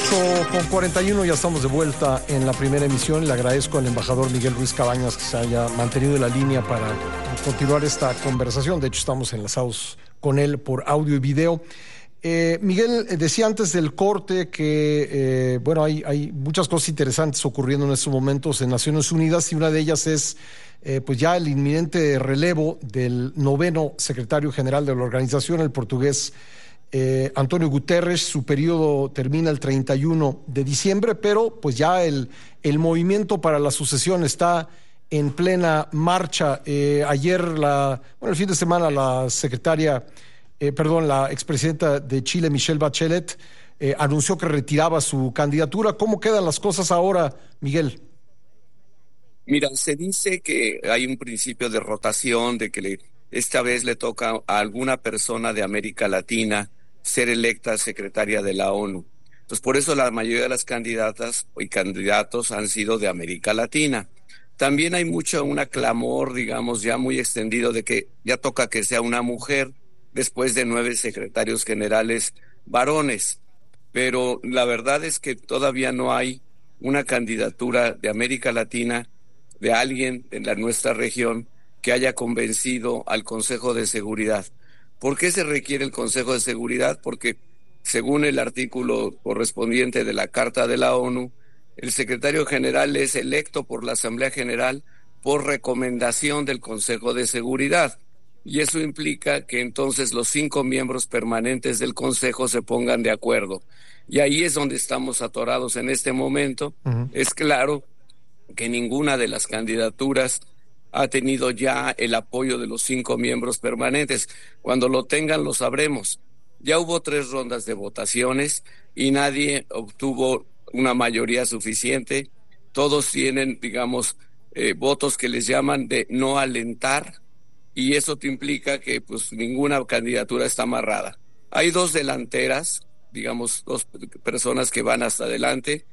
8:41, ya estamos de vuelta en la primera emisión. Le agradezco al embajador Miguel Ruiz Cabañas que se haya mantenido en la línea para continuar esta conversación. De hecho, estamos enlazados con él por audio y video. Miguel, decía antes del corte que hay muchas cosas interesantes ocurriendo en estos momentos en Naciones Unidas, y una de ellas es pues ya el inminente relevo del 9º secretario general de la organización, el portugués António Guterres. Su periodo termina el 31 de diciembre, pero pues ya el movimiento para la sucesión está en plena marcha. Ayer, el fin de semana, la expresidenta de Chile, Michelle Bachelet, anunció que retiraba su candidatura. ¿Cómo quedan las cosas ahora, Miguel? Mira, se dice que hay un principio de rotación, de que esta vez le toca a alguna persona de América Latina ser electa secretaria de la ONU. Entonces, por eso la mayoría de las candidatas y candidatos han sido de América Latina. También hay una clamor, digamos, ya muy extendido de que ya toca que sea una mujer después de 9 secretarios generales varones. Pero la verdad es que todavía no hay una candidatura de América Latina de alguien en nuestra región que haya convencido al Consejo de Seguridad. ¿Por qué se requiere el Consejo de Seguridad? Porque según el artículo correspondiente de la Carta de la ONU, el secretario general es electo por la Asamblea General por recomendación del Consejo de Seguridad. Y eso implica que entonces los 5 miembros permanentes del Consejo se pongan de acuerdo. Y ahí es donde estamos atorados en este momento. Uh-huh. Es claro que ninguna de las candidaturas ha tenido ya el apoyo de los 5 miembros permanentes. Cuando lo tengan, lo sabremos. Ya hubo 3 rondas de votaciones y nadie obtuvo una mayoría suficiente. Todos tienen, digamos, votos que les llaman de no alentar, y eso te implica que pues ninguna candidatura está amarrada. Hay 2 delanteras, digamos, 2 personas que van hasta adelante,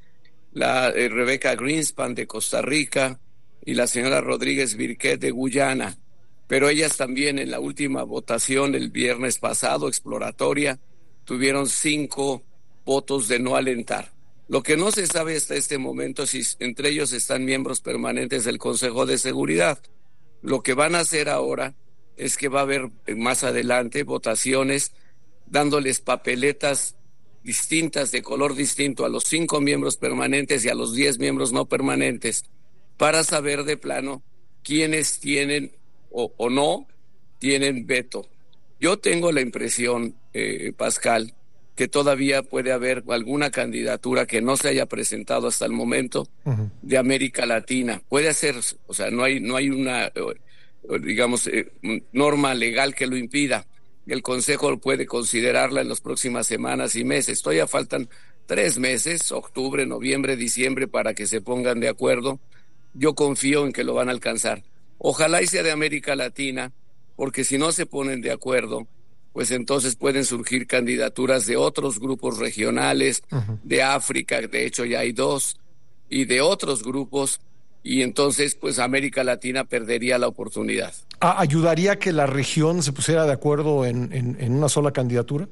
la Rebecca Greenspan de Costa Rica y la señora Rodríguez Birquet de Guyana, pero ellas también en la última votación el viernes pasado, exploratoria, tuvieron 5 votos de no alentar. Lo que no se sabe hasta este momento es si entre ellos están miembros permanentes del Consejo de Seguridad. Lo que van a hacer ahora es que va a haber más adelante votaciones dándoles papeletas distintas, de color distinto, a los 5 miembros permanentes y a los 10 miembros no permanentes, para saber de plano quiénes tienen o no tienen veto. Yo tengo la impresión, Pascal, que todavía puede haber alguna candidatura que no se haya presentado hasta el momento, uh-huh, de América Latina. Puede ser, o sea, no hay una, digamos, norma legal que lo impida. El Consejo puede considerarla en las próximas semanas y meses. Todavía faltan 3 meses, octubre, noviembre, diciembre, para que se pongan de acuerdo. Yo confío en que lo van a alcanzar. Ojalá y sea de América Latina, porque si no se ponen de acuerdo, pues entonces pueden surgir candidaturas de otros grupos regionales, uh-huh, de África, de hecho ya hay 2, y de otros grupos, y entonces pues América Latina perdería la oportunidad. ¿Ayudaría que la región se pusiera de acuerdo en una sola candidatura?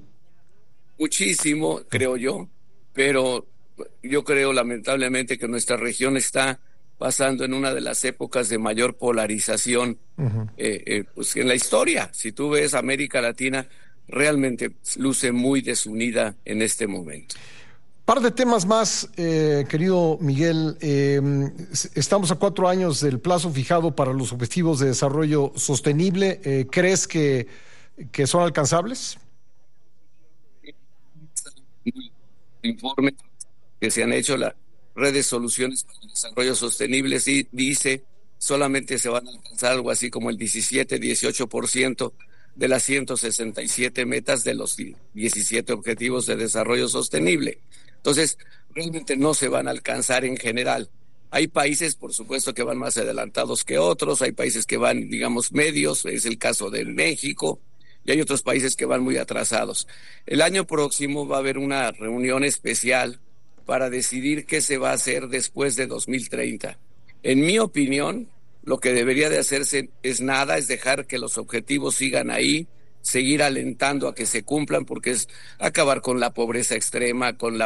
Muchísimo, creo yo, pero yo creo lamentablemente que nuestra región está pasando en una de las épocas de mayor polarización, uh-huh, pues en la historia. Si tú ves, América Latina realmente luce muy desunida en este momento. Par de temas más, querido Miguel. Estamos a 4 años del plazo fijado para los Objetivos de Desarrollo Sostenible. ¿Crees que son alcanzables? Informe que se han hecho la Red de Soluciones para el Desarrollo Sostenible, sí dice solamente se van a alcanzar algo así como el 17-18% de las 167 metas de los 17 Objetivos de Desarrollo Sostenible. Entonces, realmente no se van a alcanzar en general. Hay países, por supuesto, que van más adelantados que otros, hay países que van, digamos, medios, es el caso de México, y hay otros países que van muy atrasados. El año próximo va a haber una reunión especial para decidir qué se va a hacer después de 2030. En mi opinión, lo que debería de hacerse es nada, es dejar que los objetivos sigan ahí, seguir alentando a que se cumplan, porque es acabar con la pobreza extrema, con la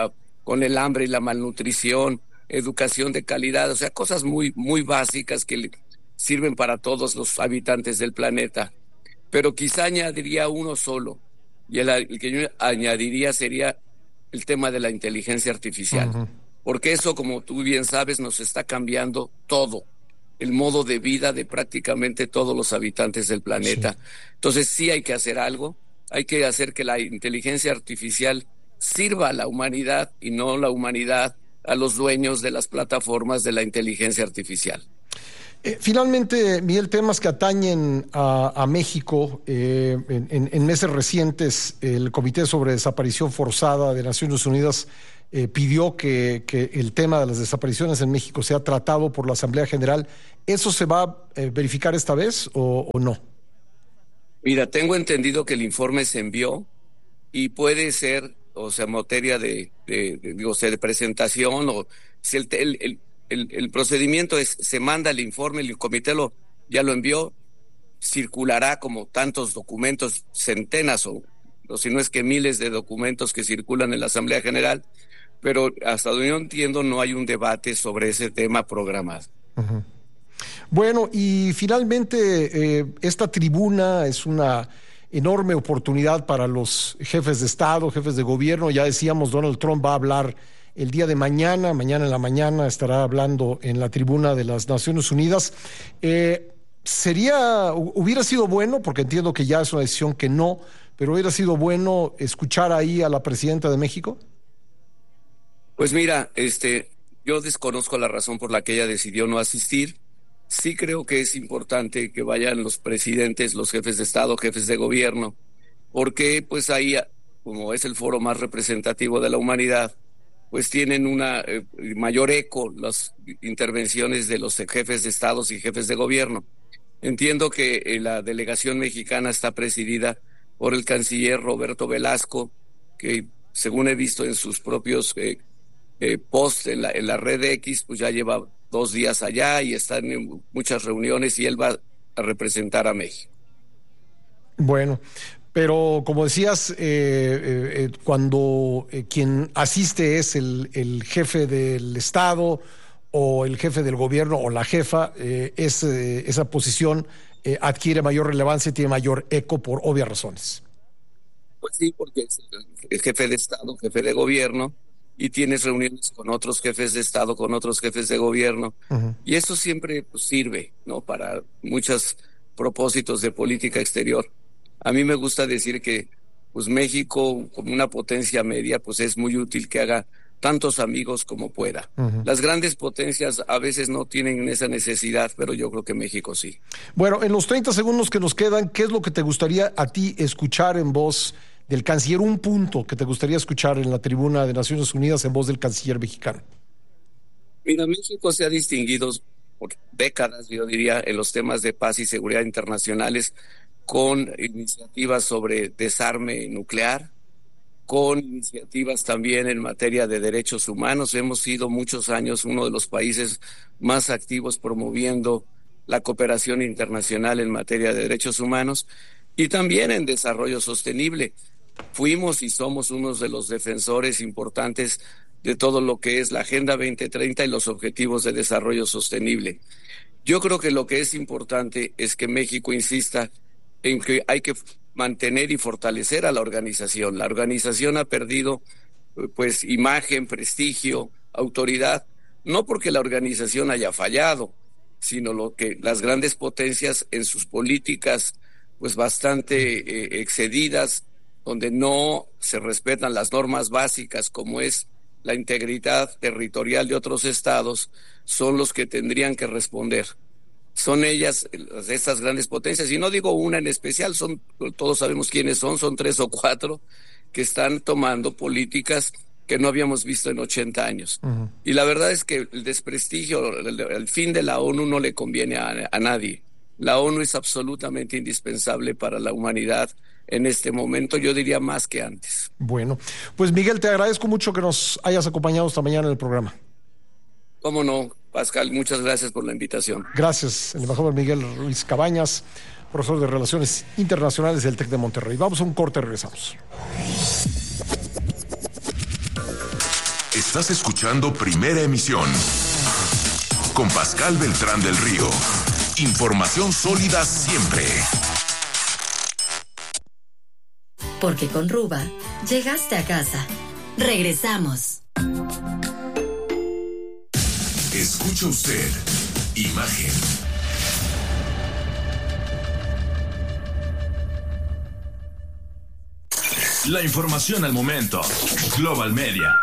con el hambre y la malnutrición, educación de calidad, o sea, cosas muy, muy básicas que sirven para todos los habitantes del planeta. Pero quizá añadiría uno solo, y el que yo añadiría sería el tema de la inteligencia artificial. Ujú. Porque eso, como tú bien sabes, nos está cambiando todo, el modo de vida de prácticamente todos los habitantes del planeta. Sí. Entonces sí hay que hacer algo, hay que hacer que la inteligencia artificial sirva a la humanidad y no la humanidad a los dueños de las plataformas de la inteligencia artificial. Finalmente, Miguel, temas que atañen a México. En meses recientes, el Comité sobre Desaparición Forzada de Naciones Unidas pidió que el tema de las desapariciones en México sea tratado por la Asamblea General. ¿Eso se va a verificar esta vez o no? Mira, tengo entendido que el informe se envió y puede ser, o sea, materia o sea, de presentación, o si el procedimiento es, se manda el informe, el comité ya lo envió, circulará como tantos documentos, centenas o si no es que miles de documentos que circulan en la Asamblea General, pero hasta donde yo entiendo no hay un debate sobre ese tema programado. Uh-huh. Bueno, y finalmente esta tribuna es una enorme oportunidad para los jefes de Estado, jefes de gobierno. Ya decíamos, Donald Trump va a hablar el día de mañana en la mañana estará hablando en la tribuna de las Naciones Unidas. Hubiera sido bueno, porque entiendo que ya es una decisión que no, pero hubiera sido bueno escuchar ahí a la presidenta de México. Pues mira, yo desconozco la razón por la que ella decidió no asistir. Sí creo que es importante que vayan los presidentes, los jefes de Estado, jefes de gobierno, porque pues ahí, como es el foro más representativo de la humanidad, pues tienen una mayor eco las intervenciones de los jefes de Estados y jefes de gobierno. Entiendo que la delegación mexicana está presidida por el canciller Roberto Velasco, que según he visto en sus propios posts en la red X, pues ya lleva 2 días allá y están en muchas reuniones y él va a representar a México. Bueno, pero como decías, cuando quien asiste es el jefe del Estado o el jefe del gobierno o la jefa, esa posición adquiere mayor relevancia y tiene mayor eco por obvias razones. Pues sí, porque es el jefe de Estado, jefe de gobierno, y tienes reuniones con otros jefes de Estado, con otros jefes de gobierno, Uh-huh. y eso siempre pues, sirve, ¿no? Para muchos propósitos de política exterior. A mí me gusta decir que pues México, como una potencia media, pues es muy útil que haga tantos amigos como pueda. Uh-huh. Las grandes potencias a veces no tienen esa necesidad, pero yo creo que México sí. Bueno, en los 30 segundos que nos quedan, ¿qué es lo que te gustaría a ti escuchar en voz del canciller? Un punto que te gustaría escuchar en la tribuna de Naciones Unidas en voz del canciller mexicano. Mira, México se ha distinguido por décadas, yo diría, en los temas de paz y seguridad internacionales, con iniciativas sobre desarme nuclear, con iniciativas también en materia de derechos humanos. Hemos sido muchos años uno de los países más activos promoviendo la cooperación internacional en materia de derechos humanos y también en desarrollo sostenible. Fuimos y somos unos de los defensores importantes de todo lo que es la Agenda 2030 y los Objetivos de Desarrollo Sostenible. Yo creo que lo que es importante es que México insista en que hay que mantener y fortalecer a la organización. La organización ha perdido pues imagen, prestigio, autoridad, no porque la organización haya fallado, sino lo que las grandes potencias en sus políticas pues bastante excedidas, donde no se respetan las normas básicas como es la integridad territorial de otros estados, son los que tendrían que responder. Son ellas, estas grandes potencias, y no digo una en especial, todos sabemos quiénes son 3 o 4 que están tomando políticas que no habíamos visto en 80 años. Uh-huh. Y la verdad es que el desprestigio, el fin de la ONU no le conviene a nadie. La ONU es absolutamente indispensable para la humanidad en este momento, yo diría más que antes. Bueno, pues Miguel, te agradezco mucho que nos hayas acompañado esta mañana en el programa. ¿Cómo no, Pascal? Muchas gracias por la invitación. Gracias, el embajador Miguel Ruiz Cabañas, profesor de Relaciones Internacionales del TEC de Monterrey. Vamos a un corte, regresamos. Estás escuchando Primera Emisión con Pascal Beltrán del Río. Información sólida siempre. Porque con Ruba llegaste a casa. Regresamos. Escucha usted Imagen. La información al momento. Global Media.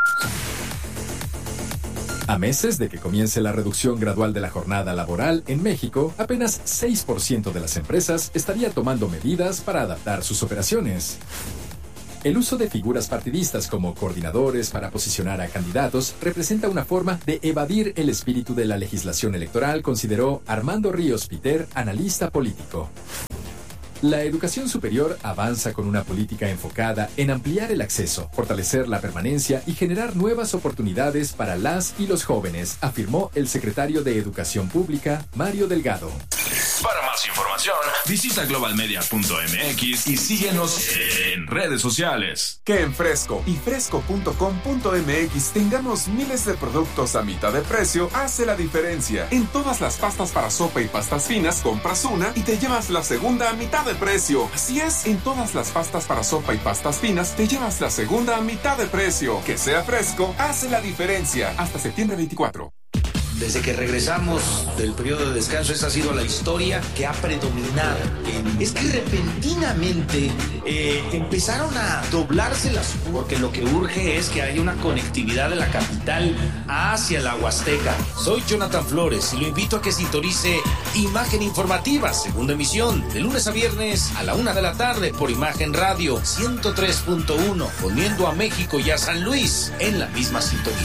A meses de que comience la reducción gradual de la jornada laboral en México, apenas 6% de las empresas estaría tomando medidas para adaptar sus operaciones. El uso de figuras partidistas como coordinadores para posicionar a candidatos representa una forma de evadir el espíritu de la legislación electoral, consideró Armando Ríos Piter, analista político. La educación superior avanza con una política enfocada en ampliar el acceso, fortalecer la permanencia y generar nuevas oportunidades para las y los jóvenes, afirmó el secretario de Educación Pública, Mario Delgado. Para más información, visita globalmedia.mx y síguenos en redes sociales. Que en Fresco y fresco.com.mx tengamos miles de productos a mitad de precio hace la diferencia. En todas las pastas para sopa y pastas finas, compras una y te llevas la segunda a mitad de precio. Así es, en todas las pastas para sopa y pastas finas, te llevas la segunda a mitad de precio. Que sea Fresco hace la diferencia. Hasta septiembre 24. Desde que regresamos del periodo de descanso, esa ha sido la historia que ha predominado. Es que repentinamente empezaron a doblarse las... Porque lo que urge es que haya una conectividad de la capital hacia la Huasteca. Soy Jonathan Flores y lo invito a que sintonice Imagen Informativa, segunda emisión, de lunes a viernes a la 1 de la tarde por Imagen Radio 103.1, poniendo a México y a San Luis en la misma sintonía.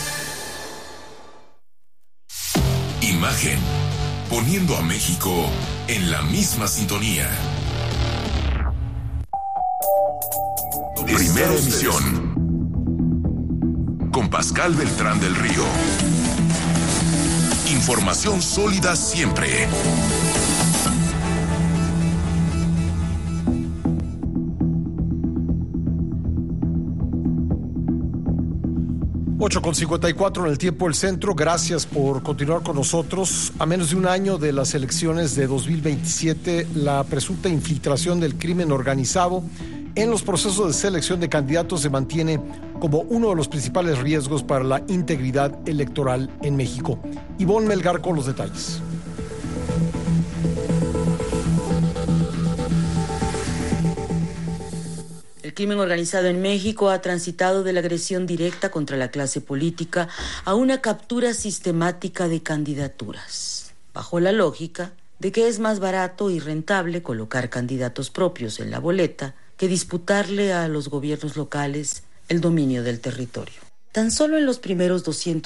Imagen, poniendo a México en la misma sintonía. Primera emisión con Pascal Beltrán del Río. Información sólida siempre. 8:54 en el tiempo del centro. Gracias por continuar con nosotros. A menos de un año de las elecciones de 2027, la presunta infiltración del crimen organizado en los procesos de selección de candidatos se mantiene como uno de los principales riesgos para la integridad electoral en México. Ivonne Melgar con los detalles. El crimen organizado en México ha transitado de la agresión directa contra la clase política a una captura sistemática de candidaturas, bajo la lógica de que es más barato y rentable colocar candidatos propios en la boleta que disputarle a los gobiernos locales el dominio del territorio. Tan solo en los primeros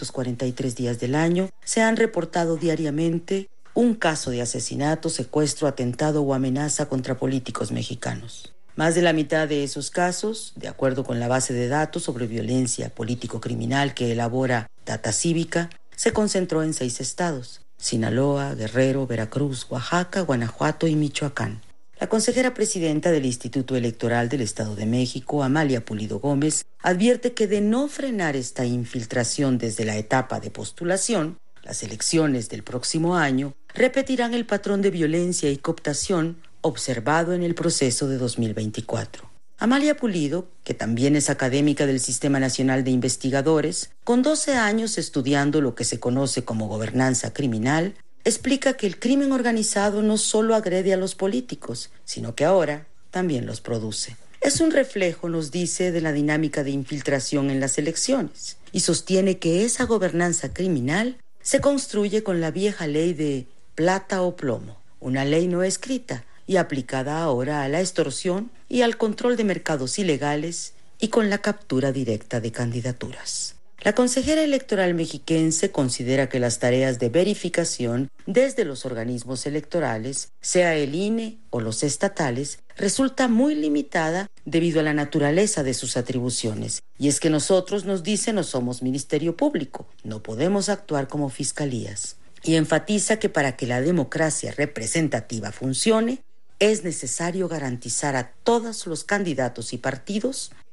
243 días del año se han reportado diariamente un caso de asesinato, secuestro, atentado o amenaza contra políticos mexicanos. Más de la mitad de esos casos, de acuerdo con la base de datos sobre violencia político-criminal que elabora Data Cívica, se concentró en 6 estados: Sinaloa, Guerrero, Veracruz, Oaxaca, Guanajuato y Michoacán. La consejera presidenta del Instituto Electoral del Estado de México, Amalia Pulido Gómez, advierte que de no frenar esta infiltración desde la etapa de postulación, las elecciones del próximo año repetirán el patrón de violencia y cooptación observado en el proceso de 2024. Amalia Pulido, que también es académica del Sistema Nacional de Investigadores, con 12 años estudiando lo que se conoce como gobernanza criminal, explica que el crimen organizado no solo agrede a los políticos, sino que ahora también los produce. Es un reflejo, nos dice, de la dinámica de infiltración en las elecciones, y sostiene que esa gobernanza criminal se construye con la vieja ley de plata o plomo, una ley no escrita y aplicada ahora a la extorsión y al control de mercados ilegales y con la captura directa de candidaturas. La consejera electoral mexiquense considera que las tareas de verificación desde los organismos electorales, sea el INE o los estatales, resulta muy limitada debido a la naturaleza de sus atribuciones. Y es que nosotros, nos dice, no somos Ministerio Público, no podemos actuar como fiscalías. Y enfatiza que para que la democracia representativa funcione, es necesario garantizar a todos los candidatos y partidos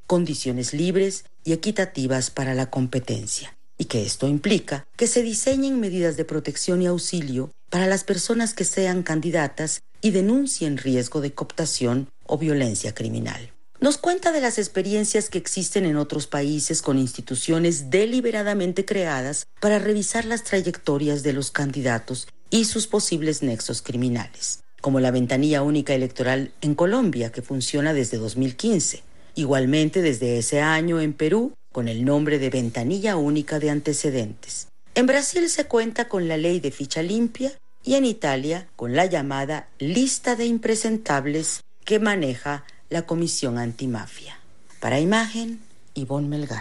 condiciones libres y equitativas para la competencia, y que esto implica que se diseñen medidas de protección y auxilio para las personas que sean candidatas y denuncien riesgo de cooptación o violencia criminal. Nos cuenta de las experiencias que existen en otros países con instituciones deliberadamente creadas para revisar las trayectorias de los candidatos y sus posibles nexos criminales, como la ventanilla única electoral en Colombia, que funciona desde 2015. Igualmente desde ese año en Perú, con el nombre de ventanilla única de antecedentes. En Brasil se cuenta con la ley de ficha limpia y en Italia con la llamada lista de impresentables que maneja la Comisión Antimafia. Para Imagen, Ivonne Melgar.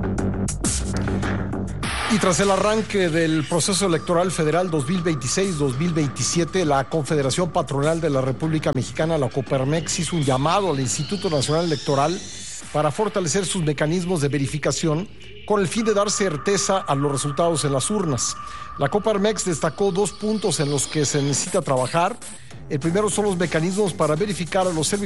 Y tras el arranque del proceso electoral federal 2026-2027, la Confederación Patronal de la República Mexicana, la Coparmex, hizo un llamado al Instituto Nacional Electoral para fortalecer sus mecanismos de verificación con el fin de dar certeza a los resultados en las urnas. La Coparmex destacó 2 puntos en los que se necesita trabajar. El primero son los mecanismos para verificar a los servidores